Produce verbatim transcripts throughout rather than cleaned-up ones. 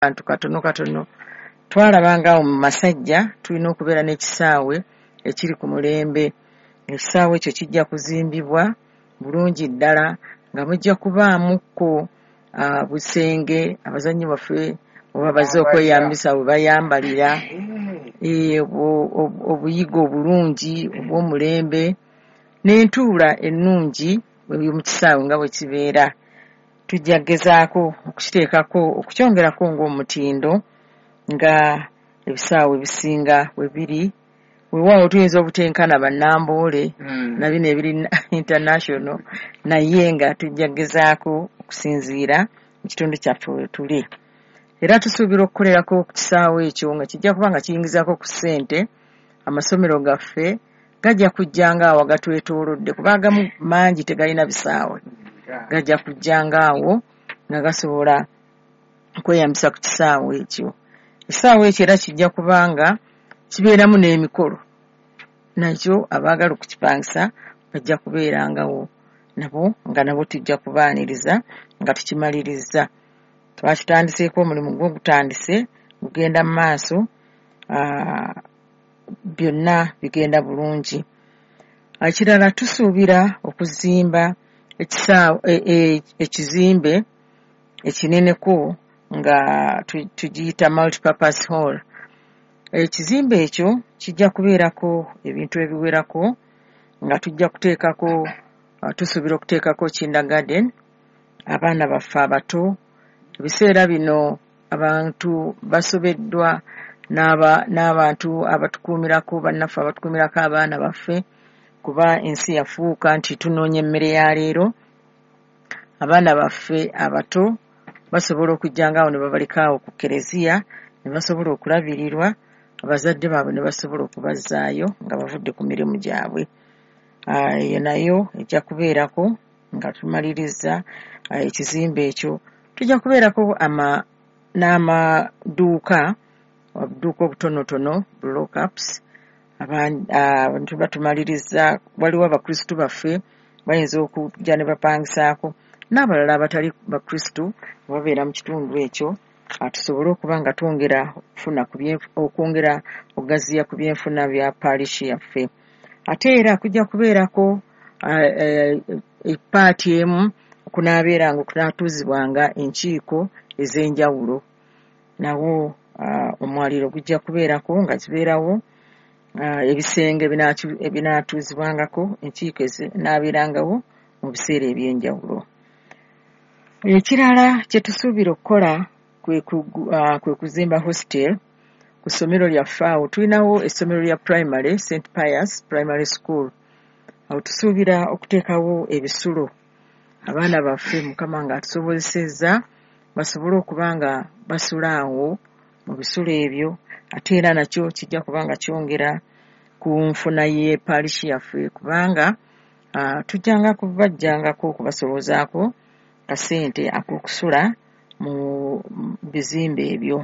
abantu katono katono twalabanga mu Masajja tulina okubeera n'ekisaawe ekiri ku mulembe. Ekisaawe ekyo kijja kuzimbibwa bulungi ddala nga mujja kubaamuko uh, busenge abazannyi baffe oba bazze okweyambisa bwe bayambalira, e, obuyigo obulungi obw'omulembe n'entuula ennungi mu kisaawe nga bwe kibeera. Tujja gezaako okukiteekako okukyongerako ng'omutindo nga ebisaawe bisinga we biri. Weewaawo tuyinza obutenkana bannamboole mm. na bino ebiri international, naye nga tujja gezaako okusinziira mu kitundu kyaffe we tuli. Era tusuubira okukolerako ku kisaawe ekyo nga kijja kuba nga kiyingizaako ku ssente. Amasomero gaffe gajja kujjanga awo gatwetoolodde kuba agamu mangi tegalina bisaawe, gajja kujjanga awo nga gasobola okweyambisa ku kisaawe ekyo. Ekisaawe ekyo era kijja kubanga kibeeramu n'emikolo, nakyo abaagala okukipangisa bajja kubeerangawo nabo nga nabo tujja kubaaniriza nga tukimaliriza. Twakitandiseeko omulimu gw'ogutandise gugenda mu maaso, uh, byonna bigenda bulungi. Ekirala tusuubira okuzimba ekisaawe e, e, ekizimbe ekineneko nga tugiyita multipurpose hall. Ekizimbe ekyo kijja kubeerako ebintu ebiwerako nga tujja kuteekako, uh, tusuubira okuteekako kindergarten abaana baffe abato. Ebiseera bino abantu basobeddwa n'aba n'abantu abatukuumirako bannaffe abatukuumirako abaana baffe kuba ensi yafuuka nti tunoonya emmere ya leero. Abaana baffe abato basobola okujjangaawo ne babalikaawo ku Kereziya ne basobola okulabirirwa, abazadde baabwe ne basobola okubazzaayo nga bavudde ku mirimu gyabwe. Eyo nayo ejja kubeerako nga tumaliriza ekizimbe ekyo. Tujja kubeerako ama n'amaduuka, obuduuka obutonotono, block-ups. Abantu batumaliriza, waliwo abakristu baffe bayinza okujja ne bapangisaako, n'abalala abatali bakristu babeera mu kitundu ekyo. Tusobole okuba nga twongera okufuna okwongera okugaziya ku byenfuna bya paalishi yaffe. Ate era kujja kubeerako epaati emu okunaabeeranga okunaatuuzibwanga enkiiko ez'enjawulo. Nawo omwaliro gujja kubeerako nga kibeerawo, ebisenge ebinaatuuzibwangako enkiiko ezinaabeerangawo mu biseera eby'enjawulo. Ekirala kye tusuubira okukola kwe kuzimba hostel ku ssomero lyaffe. Awo tulinawo essomero lya primary Saint Pius Primary School. Awo tusuubira okuteekawo ebisulo abaana baffe Mukama nga atusobozesezza basobole okuba nga basula awo mu bisulo ebyo. Ate era nakyo kijja kuba nga kyongera ku nfuna y'epaalishi yaffe kubanga uh, tujjanga kubajjangako okubasolozaako kasente ak'okusula mu bizimbe ebyo.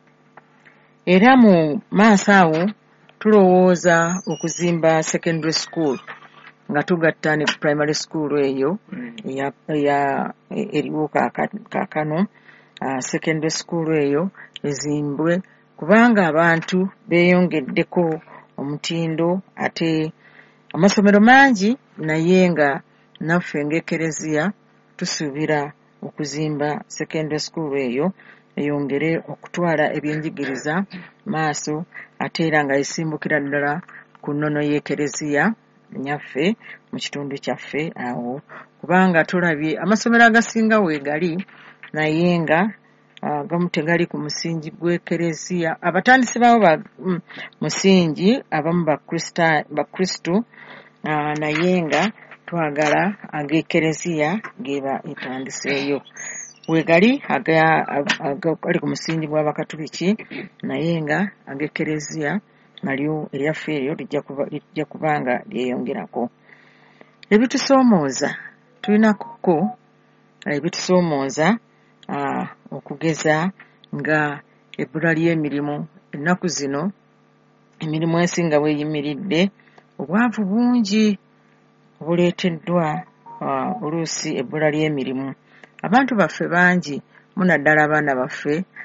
Era mu maaso awo tulowooza okuzimba secondary school nga tugatta ne primary school eyo eya eriwo kaakano. Uh, secondary school eyo ezimbwe kubanga abantu beeyongeddeko omutindo, ate amasomero mangi, naye nga naffe ng'Ekereziya tusuubira okuzimba secondary school eyo eyongere okutwala ebyenjigiriza maaso, ate era nga esimbukira ddala ku nnono y'Ekereziya nyaffe mu kitundu kyaffe awo, kubanga tulabye amasomero agasinga weegali naye nga agamu uh, tegali ku musingi gw'Ekereziya. Abatandisi baabo ba mm, musingi abamu bakristu uh, naye nga twagala ag'Ekereziya geba etandiseeyo. Weegali agali ku musingi gw'Abakatuliki naye nga ag'Ekereziya nalyo eryaffe eryo lijja kuba nga lyeyongerako. Ebitusoomooza tulinako ebitusoomooza uh, okugeza nga ebbula ly'emirimu. Ennaku zino emirimu ensinga weeyimiridde, obwavu bungi obuleeteddwa uh, oluusi ebbula ly'emirimu. Abantu baffe bangi munaddala abaana baffe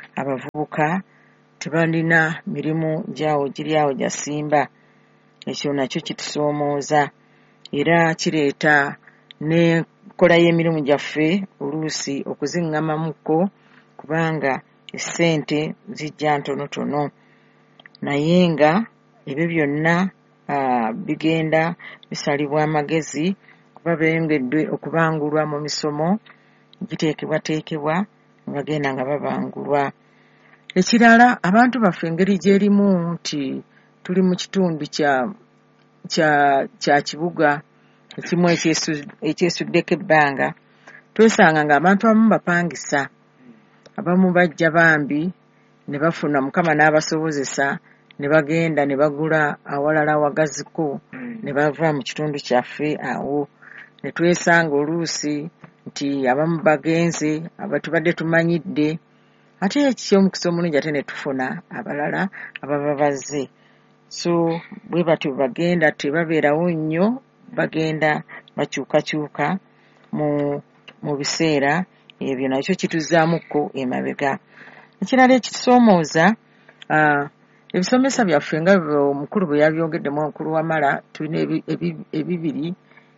abavubuka tebalina mirimu gyawo giri awo gyasimba. Ekyo nakyo kitusoomooza era kireeta n'enkola y'emirimu gyaffe oluusi okuziŋŋamamuko kubanga essente zijja ntonotono. Naye nga ebyo byonna uh, bigenda bisalibwa amagezi kuba beeyongedde okubangulwa mu misomo giteekebwateekebwa bagenda nga babangulwa. Ekirala abantu baffe engeri gyerimu nti tuli mu kitundu kya kya kya kibuga ekimu ekyesuddeko ebbanga, twesanga nga abantu abamu bapangisa, abamu bajja bambi ne bafuna mukama n'abasobozesa ne bagenda ne bagula awalala awagaziko ne bava mu kitundu kyaffe awo. Ne twesanga oluusi nti abamu bagenze abatubadde tumanyidde ate eky'omukisa omulungi ate ne tufuna abalala ababa bazze. So bwe batyo bagenda tebabeerawo nnyo, bagenda bakyukakyuka mu mu biseera ebyo, nakyo kituzzaamukko emabega. Ekirala ekitusoomooza uh, ebisomesa byaffe nga omukulu bwe yabyogeddemu omukulu Wamala, tulina ebibiri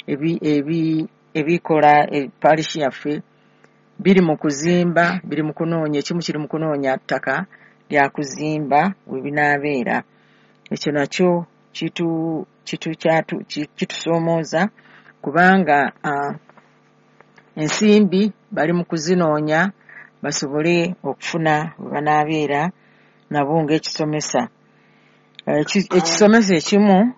ebikola parish yaffe, biri mu kuzimba, biri mu kunoonya, ekimu kiri mu kunoonya ttaka lya kuzimba we binaabeera. Ekyo nakyo kitu kitu kyatu kitusoomooza kubanga uh, ensimbi bali mu kuzinoonya basobole okufuna we banaabeera nabo ng'ekisomesa. Ekisomesa ekimu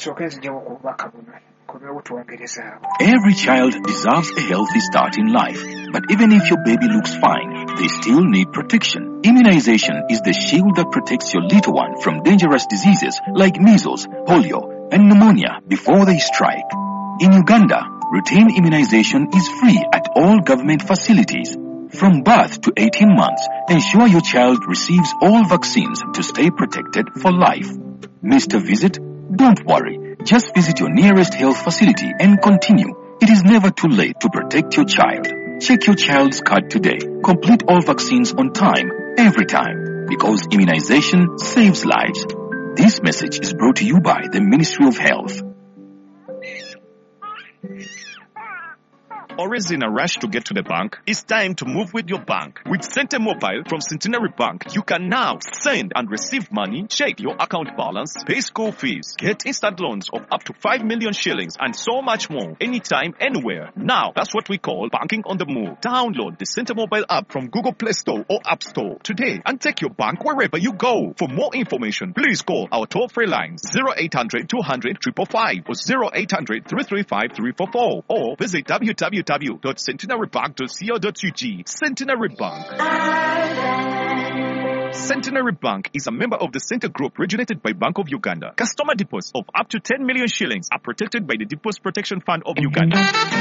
every child deserves a healthy start in life, but even if your baby looks fine, they still need protection. Immunization is the shield that protects your little one from dangerous diseases like measles, polio, and pneumonia before they strike. In Uganda, routine immunization is free at all government facilities. From birth to eighteen months, ensure your child receives all vaccines to stay protected for life. Missed a visit? Don't worry. Just visit your nearest health facility and continue. It is never too late to protect your child. Check your child's card today. Complete all vaccines on time, every time, because immunization saves lives. This message is brought to you by the Ministry of Health. Always in a rush to get to the bank? It's time to move with your bank. With Cente Mobile from Centenary Bank, you can now send and receive money, check your account balance, pay school fees, get instant loans of up to five million shillings, and so much more, anytime, anywhere. Now, that's what we call banking on the move. Download the Cente Mobile app from Google Play Store or App Store today and take your bank wherever you go. For more information, please call our toll-free lines zero eight hundred two hundred five five five or zero eight hundred three three five three four four or visit w w w dot centenary bank dot co dot u g. Centenary Bank. Centenary Bank is a member of the Center Group originated by Bank of Uganda. Customer deposits of up to ten million shillings are protected by the Deposit Protection Fund of Uganda.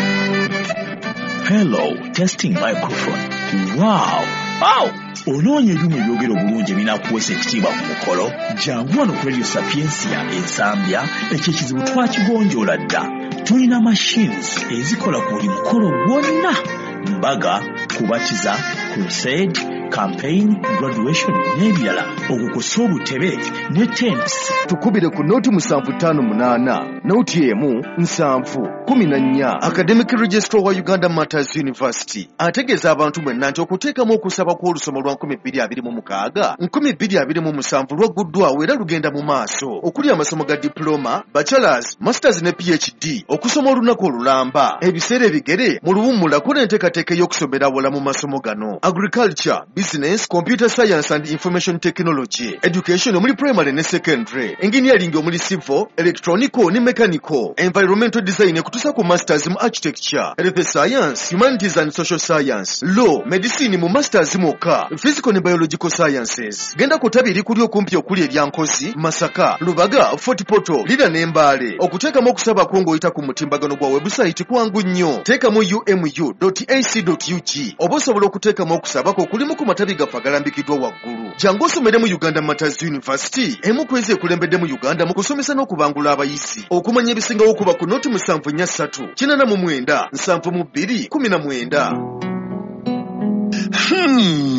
Hello, testing microphone. Wow! Wow! Onoonye ebyuma ebyogera obulungi ebinaakuweesa ekitiibwa ku mukolo, jangu wano ku Radio Sapiensia ensambya, ekyo ekizibu twakigonjoola dda. Tulina machines ezikola ku buli mukolo gwonna: mbaga, kubatiza, crusade, campaign, graduation n'ebirala, okukosa obutebe ne tents. Tukubire ku noti musanvu ttaano munaana, noti emu nsanvu kumi na nnya. Academic Registrar wa Uganda Matters University ategeeza abantu mwenna nti okuteekamu okusaba kw'olusomo lwa nkumi bbiri abiri mu mukaaga nkumi bbiri abiri mu musanvu lwagguddwawo era lugenda mu maaso, okuli amasomo ga diploma, bachelors, masters ne P H D, okusoma olunaku olulamba, ebiseera ebigere mu luwummulako n'enteekateeka y'okusomera awala mu masomo gano: agriculture, business, computer science and information technology, education omuli primary ne secondary, engineering omuli civil, electronical ne mechanical, environmental design ekutuusa ku masters mu architecture, health science, humanities and social science, law, medicine mu masters mwokka, physical ne biological sciences. Genda ku ttabi erikuli okumpi okuli eryankozi, Masaka, Lubaga, Fort Portal, Lira ne Mbale. Okuteekamu okusaba kwo ng'oyita ku mutimbagano gwa website kwangu nnyo. Teekamu u m u dot a c dot u g oba osobola okuteekamu okusaba kwo kulimu ku matabi gaffe agalambikiddwa waggulu. Jangu osomere mu Uganda Matters University, emu ku ezo ekulembedde mu Uganda mu kusomesa n'okubangula abayizi. Okumanya ebisingawo okuba ku noti musanvu nnya ssatu kinaana mu mwenda nsanvu mu bbiri kumi na mwenda. Hmm.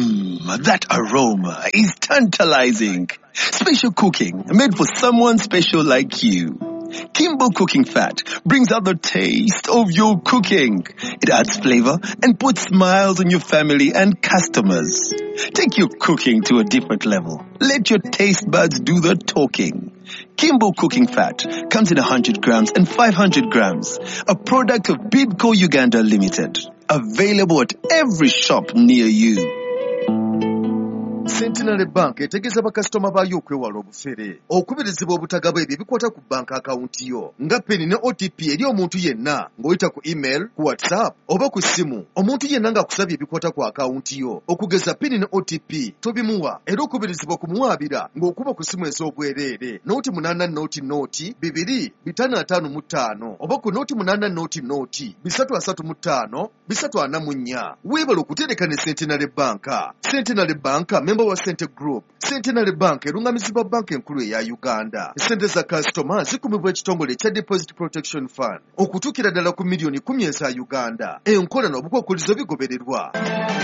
Mmm, that aroma is tantalizing. Special cooking made for someone special like you. Kimbo Cooking Fat brings out the taste of your cooking. It adds flavor and puts smiles on your family and customers. Take your cooking to a different level. Let your taste buds do the talking. Kimbo Cooking Fat comes in one hundred grams and five hundred grams. A product of Bidco Uganda Limited. Available at every shop near you. Centenary Bank etegeeza bakasitoma baayo okwewala obufere okubirizibwa obutagaba ebyo ebikwata ku banka akawunti yo nga peni ne O T P eri omuntu yenna ng'oyita ku email, ku WhatsApp oba ku ssimu. Omuntu yenna ng'akusabye ebikwata ku akawunti yo okugeza peni ne O T P tobimuwa era okubirizibwa kumuwaabira ng'okuba ku ssimu ez'obwereere nooti munaana nooti nooti bibiri bitaano ataano mu ttaano oba ku nooti munaana nooti nooti bisatu asatu mu ttaano bisatu ana mu nnya. Weebala okutereka ne Centenary Bank. Centenary Bank member wa Sente Group. Centenary Bank erungamizibwa banka enkulu eya Uganda. Sente za customer zikumibwa ekitongole kya Deposit Protection Fund okutuukira ddala ku miliyoni kumi eza Uganda. Enkola n'obukwakkulizo bigobererwa.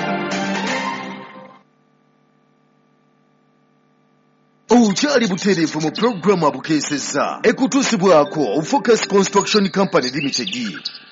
Okyali butereevu mu pulogulaamu abukeesezza ekutuusibwako Focus Construction Company Limited.